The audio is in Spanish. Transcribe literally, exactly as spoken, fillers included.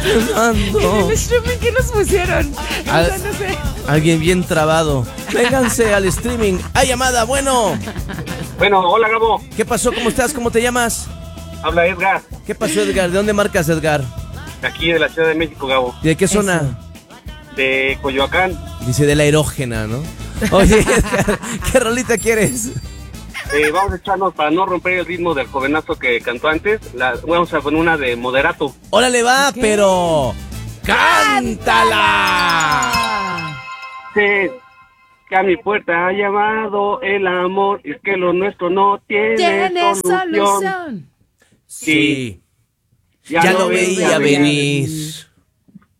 En el streaming que nos pusieron. Al- O sea, no sé. Alguien bien trabado. Vénganse al streaming. ¡Hay llamada! Bueno. Bueno, hola Gabo, ¿Qué pasó? ¿Cómo estás? ¿Cómo te llamas? habla Edgar, ¿Qué pasó, Edgar? ¿De dónde marcas, Edgar? de aquí de la Ciudad de México, Gabo, ¿De qué zona? de Coyoacán. Dice de la erógena, ¿no? Oye, Edgar, ¿qué rolita quieres? Eh, vamos a echarnos para no romper el ritmo del jovenazo que cantó antes. La, vamos a poner una de Moderato. Órale, va, ¿Qué? pero... ¡cántala! Sé que a mi puerta ha llamado el amor, es que lo nuestro no tiene, Tiene solución. solución. Sí, ya, lo veía venir.